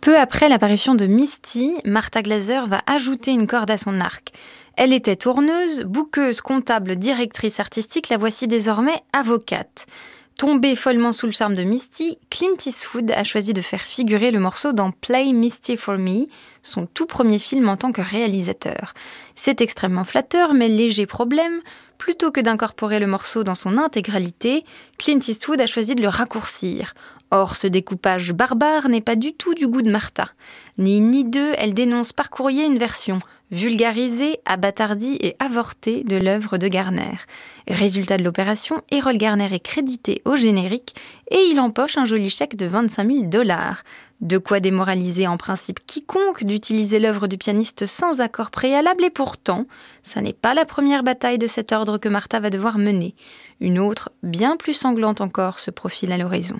Peu après l'apparition de Misty, Martha Glaser va ajouter une corde à son arc. Elle était tourneuse, bookeuse, comptable, directrice artistique, la voici désormais avocate. Tombé follement sous le charme de Misty, Clint Eastwood a choisi de faire figurer le morceau dans Play Misty for Me, son tout premier film en tant que réalisateur. C'est extrêmement flatteur, mais léger problème. Plutôt que d'incorporer le morceau dans son intégralité, Clint Eastwood a choisi de le raccourcir. Or, ce découpage barbare n'est pas du tout du goût de Martha. Ni une ni deux, elle dénonce par courrier une version vulgarisée, abâtardie et avortée de l'œuvre de Garner. Résultat de l'opération, Errol Garner est crédité au générique et il empoche un joli chèque de 25 000 $. De quoi démoraliser en principe quiconque d'utiliser l'œuvre du pianiste sans accord préalable, et pourtant, ça n'est pas la première bataille de cet ordre que Martha va devoir mener. Une autre, bien plus sanglante encore, se profile à l'horizon.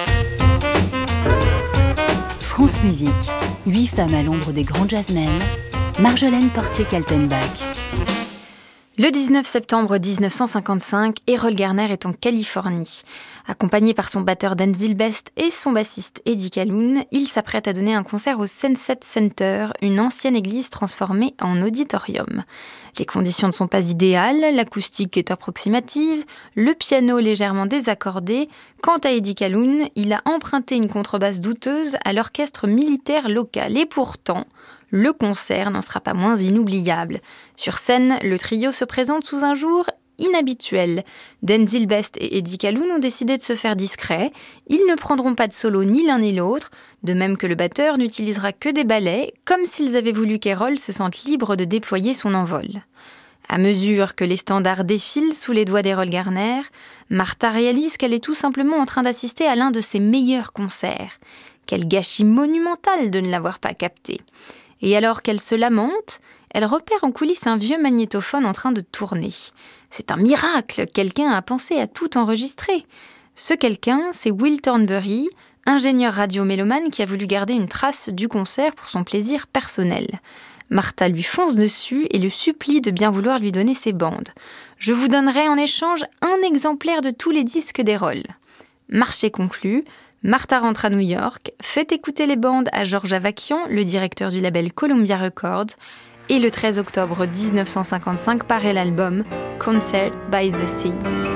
France Musique, 8 femmes à l'ombre des grands jazzmen, Marjolaine Portier-Kaltenbach. Le 19 septembre 1955, Errol Garner est en Californie. Accompagné par son batteur Dan Zilbest et son bassiste Eddie Calhoun, il s'apprête à donner un concert au Sunset Center, une ancienne église transformée en auditorium. Les conditions ne sont pas idéales, l'acoustique est approximative, le piano légèrement désaccordé. Quant à Eddie Calhoun, il a emprunté une contrebasse douteuse à l'orchestre militaire local. Et pourtant, le concert n'en sera pas moins inoubliable. Sur scène, le trio se présente sous un jour inhabituel. Dan Zilbest et Eddie Calhoun ont décidé de se faire discrets. Ils ne prendront pas de solo ni l'un ni l'autre, de même que le batteur n'utilisera que des ballets, comme s'ils avaient voulu qu'Errol se sente libre de déployer son envol. À mesure que les standards défilent sous les doigts d'Errol Garner, Martha réalise qu'elle est tout simplement en train d'assister à l'un de ses meilleurs concerts. Quel gâchis monumental de ne l'avoir pas capté. Et alors qu'elle se lamente, elle repère en coulisses un vieux magnétophone en train de tourner. C'est un miracle, quelqu'un a pensé à tout enregistrer. Ce quelqu'un, c'est Will Thornbury, ingénieur radio-mélomane qui a voulu garder une trace du concert pour son plaisir personnel. Martha lui fonce dessus et le supplie de bien vouloir lui donner ses bandes. « Je vous donnerai en échange un exemplaire de tous les disques d'Errol. » Marché conclu, Martha rentre à New York, fait écouter les bandes à George Avakian, le directeur du label Columbia Records, et le 13 octobre 1955 paraît l'album Concert by the Sea.